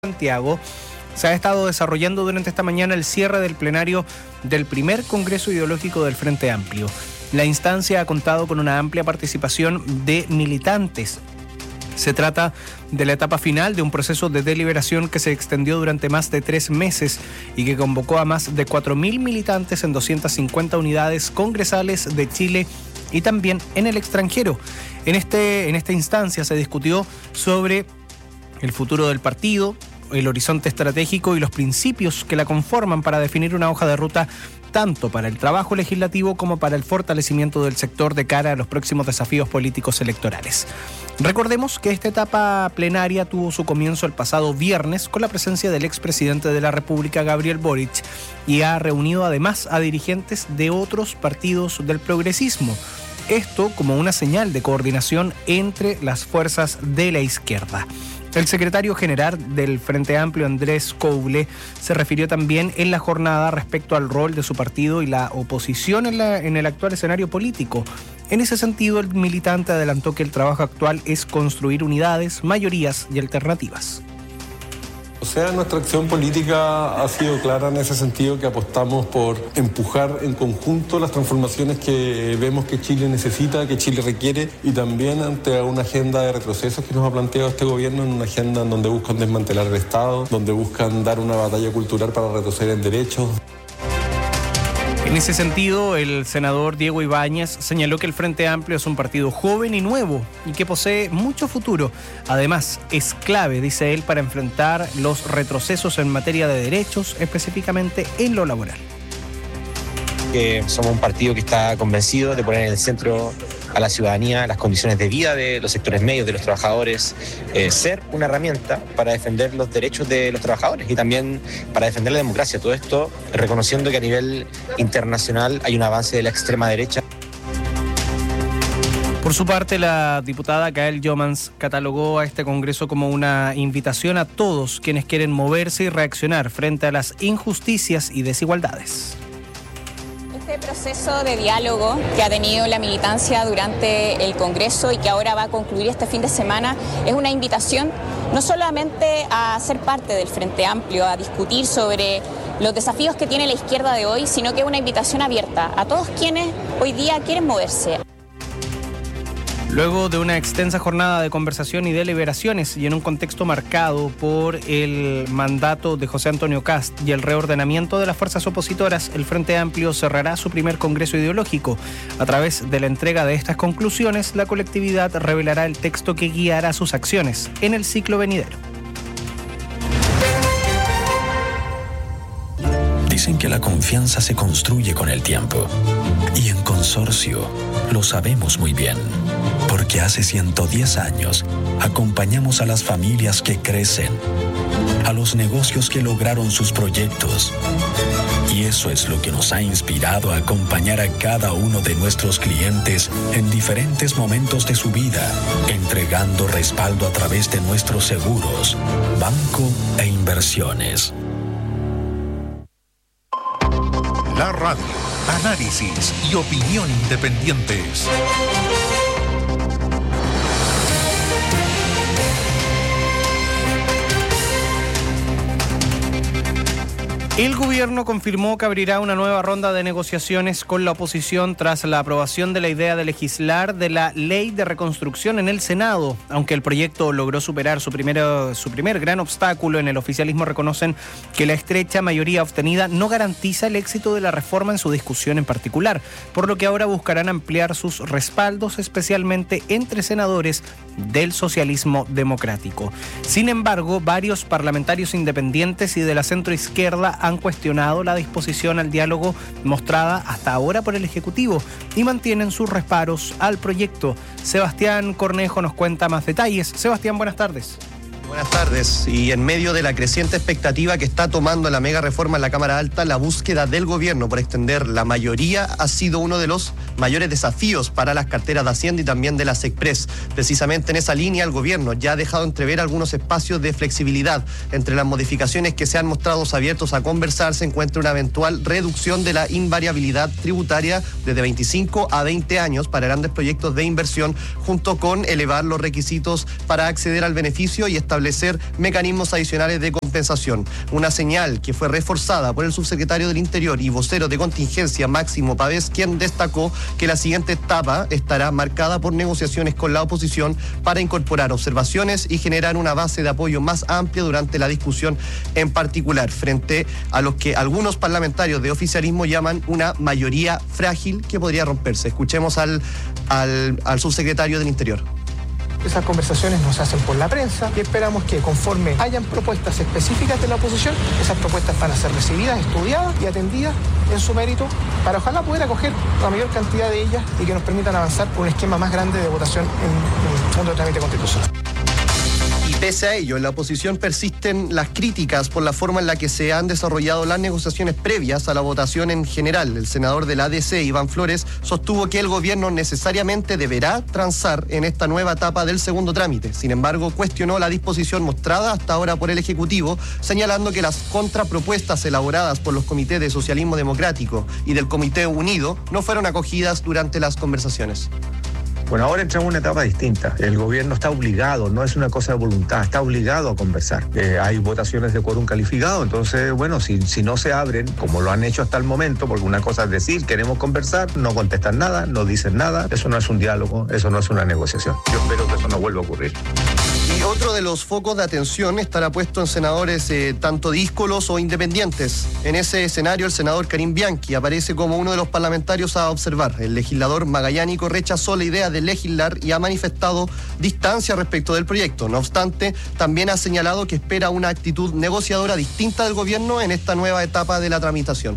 Santiago, se ha estado desarrollando durante esta mañana el cierre del plenario del primer Congreso Ideológico del Frente Amplio. La instancia ha contado con una amplia participación de militantes. Se trata de la etapa final de un proceso de deliberación que se extendió durante más de 3 meses y que convocó a más de 4.000 militantes en 250 unidades congresales de Chile y también en el extranjero. En esta instancia se discutió sobre el futuro del partido, el horizonte estratégico y los principios que la conforman para definir una hoja de ruta tanto para el trabajo legislativo como para el fortalecimiento del sector de cara a los próximos desafíos políticos electorales. Recordemos que esta etapa plenaria tuvo su comienzo el pasado viernes con la presencia del expresidente de la República, Gabriel Boric, y ha reunido además a dirigentes de otros partidos del progresismo. Esto como una señal de coordinación entre las fuerzas de la izquierda. El secretario general del Frente Amplio, Andrés Couble, se refirió también en la jornada respecto al rol de su partido y la oposición en el actual escenario político. En ese sentido, el militante adelantó que el trabajo actual es construir unidades, mayorías y alternativas. O sea, nuestra acción política ha sido clara en ese sentido, que apostamos por empujar en conjunto las transformaciones que vemos que Chile necesita, que Chile requiere, y también ante una agenda de retrocesos que nos ha planteado este gobierno, en una agenda en donde buscan desmantelar el Estado, donde buscan dar una batalla cultural para retroceder en derechos. En ese sentido, el senador Diego Ibáñez señaló que el Frente Amplio es un partido joven y nuevo y que posee mucho futuro. Además, es clave, dice él, para enfrentar los retrocesos en materia de derechos, específicamente en lo laboral. Que somos un partido que está convencido de poner en el centro a la ciudadanía, las condiciones de vida de los sectores medios, de los trabajadores, ser una herramienta para defender los derechos de los trabajadores y también para defender la democracia. Todo esto reconociendo que a nivel internacional hay un avance de la extrema derecha. Por su parte, la diputada Gael Jomans catalogó a este Congreso como una invitación a todos quienes quieren moverse y reaccionar frente a las injusticias y desigualdades. Este proceso de diálogo que ha tenido la militancia durante el Congreso y que ahora va a concluir este fin de semana es una invitación no solamente a ser parte del Frente Amplio, a discutir sobre los desafíos que tiene la izquierda de hoy, sino que es una invitación abierta a todos quienes hoy día quieren moverse. Luego de una extensa jornada de conversación y deliberaciones y en un contexto marcado por el mandato de José Antonio Kast y el reordenamiento de las fuerzas opositoras, el Frente Amplio cerrará su primer Congreso Ideológico. A través de la entrega de estas conclusiones, la colectividad revelará el texto que guiará sus acciones en el ciclo venidero. Dicen que la confianza se construye con el tiempo. Y en Consorcio lo sabemos muy bien. Porque hace 110 años acompañamos a las familias que crecen, a los negocios que lograron sus proyectos. Y eso es lo que nos ha inspirado a acompañar a cada uno de nuestros clientes en diferentes momentos de su vida, entregando respaldo a través de nuestros seguros, banco e inversiones. La radio, análisis y opinión independientes. El gobierno confirmó que abrirá una nueva ronda de negociaciones con la oposición tras la aprobación de la idea de legislar de la Ley de Reconstrucción en el Senado. Aunque el proyecto logró superar su primer gran obstáculo, en el oficialismo reconocen que la estrecha mayoría obtenida no garantiza el éxito de la reforma en su discusión en particular, por lo que ahora buscarán ampliar sus respaldos, especialmente entre senadores del socialismo democrático. Sin embargo, varios parlamentarios independientes y de la centroizquierda han cuestionado la disposición al diálogo mostrada hasta ahora por el Ejecutivo y mantienen sus reparos al proyecto. Sebastián Cornejo nos cuenta más detalles. Sebastián, buenas tardes. Buenas tardes. Y en medio de la creciente expectativa que está tomando la mega reforma en la Cámara Alta, la búsqueda del gobierno por extender la mayoría ha sido uno de los mayores desafíos para las carteras de Hacienda y también de la SECPRES. Precisamente en esa línea, el gobierno ya ha dejado entrever algunos espacios de flexibilidad. Entre las modificaciones que se han mostrado abiertos a conversar se encuentra una eventual reducción de la invariabilidad tributaria desde 25 a 20 años para grandes proyectos de inversión, junto con elevar los requisitos para acceder al beneficio y establecer establecer mecanismos adicionales de compensación. Una señal que fue reforzada por el subsecretario del Interior y vocero de contingencia Máximo Pavés, quien destacó que la siguiente etapa estará marcada por negociaciones con la oposición para incorporar observaciones y generar una base de apoyo más amplia durante la discusión, en particular frente a los que algunos parlamentarios de oficialismo llaman una mayoría frágil que podría romperse. Escuchemos al subsecretario del Interior. Esas conversaciones no se hacen por la prensa y esperamos que conforme hayan propuestas específicas de la oposición, esas propuestas van a ser recibidas, estudiadas y atendidas en su mérito para ojalá poder acoger la mayor cantidad de ellas y que nos permitan avanzar por un esquema más grande de votación en el fondo de trámite constitucional. Y pese a ello, en la oposición persisten las críticas por la forma en la que se han desarrollado las negociaciones previas a la votación en general. El senador del ADC, Iván Flores, sostuvo que el gobierno necesariamente deberá transar en esta nueva etapa del segundo trámite. Sin embargo, cuestionó la disposición mostrada hasta ahora por el Ejecutivo, señalando que las contrapropuestas elaboradas por los comités de Socialismo Democrático y del Comité Unido no fueron acogidas durante las conversaciones. Bueno, ahora entramos en una etapa distinta. El gobierno está obligado, no es una cosa de voluntad, está obligado a conversar. Hay votaciones de quórum calificado, entonces, bueno, si no se abren, como lo han hecho hasta el momento, porque una cosa es decir, queremos conversar, no contestan nada, no dicen nada, eso no es un diálogo, eso no es una negociación. Yo espero que eso no vuelva a ocurrir. Y otro de los focos de atención estará puesto en senadores tanto díscolos o independientes. En ese escenario, el senador Karim Bianchi aparece como uno de los parlamentarios a observar. El legislador magallánico rechazó la idea de legislar y ha manifestado distancia respecto del proyecto. No obstante, también ha señalado que espera una actitud negociadora distinta del gobierno en esta nueva etapa de la tramitación.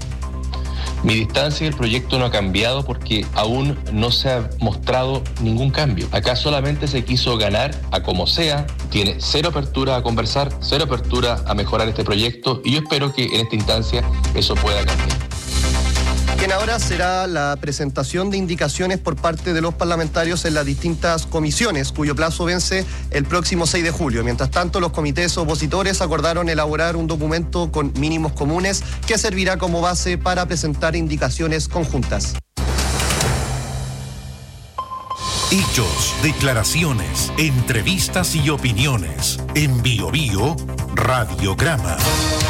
Mi distancia del proyecto no ha cambiado porque aún no se ha mostrado ningún cambio. Acá solamente se quiso ganar a como sea, tiene cero apertura a conversar, cero apertura a mejorar este proyecto y yo espero que en esta instancia eso pueda cambiar. Bien, ahora será la presentación de indicaciones por parte de los parlamentarios en las distintas comisiones, cuyo plazo vence el próximo 6 de julio. Mientras tanto, los comités opositores acordaron elaborar un documento con mínimos comunes que servirá como base para presentar indicaciones conjuntas. Hechos, declaraciones, entrevistas y opiniones. En Bio Bio, Radiograma.